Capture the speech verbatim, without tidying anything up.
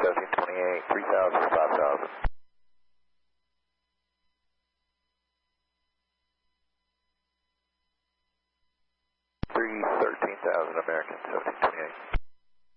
seventeen twenty-eight, three thousand or five thousand. three thirteen thousand American, seventeen twenty-eight.